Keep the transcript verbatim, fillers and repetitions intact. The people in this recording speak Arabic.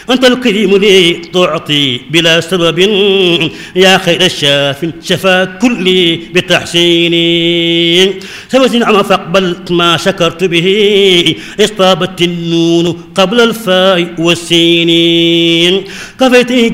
أنت الكريم لي تعطي بلا سبب يا خير الشاف شفا كلي بتحسيني سبت نعم فاقبل ما شكرت به اصطابت النون قبل الفاء والسين كفيتني